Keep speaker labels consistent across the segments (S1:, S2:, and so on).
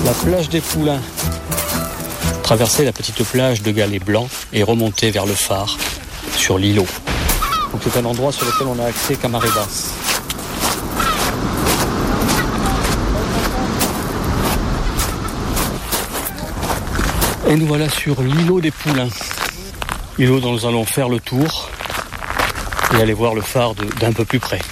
S1: La plage des Poulains. Traverser la petite plage de galets blancs et remonter vers le phare sur l'îlot. Donc c'est un endroit sur lequel on a accès qu'à marée basse. Et nous voilà sur l'îlot des Poulains. Îlot dont nous allons faire le tour et aller voir le phare d'un peu plus près.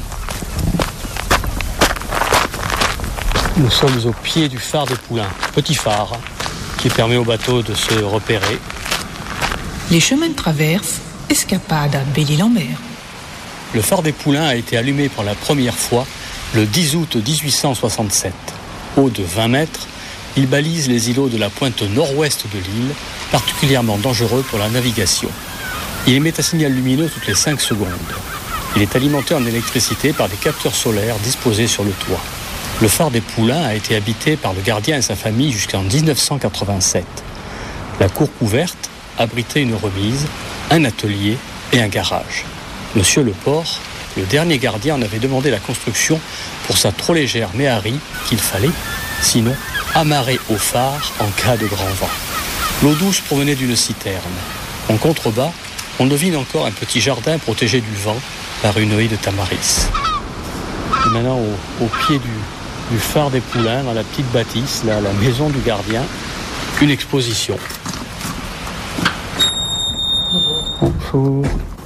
S1: Nous sommes au pied du phare des Poulains, petit phare qui permet aux bateaux de se repérer.
S2: Les chemins de traverse, escapade à Belle-Île-en-Mer.
S1: Le phare des Poulains a été allumé pour la première fois le 10 août 1867. Haut de 20 mètres, il balise les îlots de la pointe nord-ouest de l'île, particulièrement dangereux pour la navigation. Il émet un signal lumineux toutes les 5 secondes. Il est alimenté en électricité par des capteurs solaires disposés sur le toit. Le phare des Poulains a été habité par le gardien et sa famille jusqu'en 1987. La cour couverte abritait une remise, un atelier et un garage. Monsieur Leport, le dernier gardien, en avait demandé la construction pour sa trop légère méhari qu'il fallait, sinon, amarrer au phare en cas de grand vent. L'eau douce provenait d'une citerne. En contrebas, on devine encore un petit jardin protégé du vent par une haie de tamaris. Et maintenant, au pied du phare des Poulains, dans la petite bâtisse, là, la maison du gardien, une exposition. Bonjour.